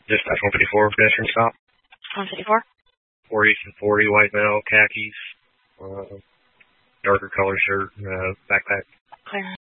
Dispatch 154, pedestrian stop. 154? 40, white male, khakis, darker color shirt, backpack. Clear.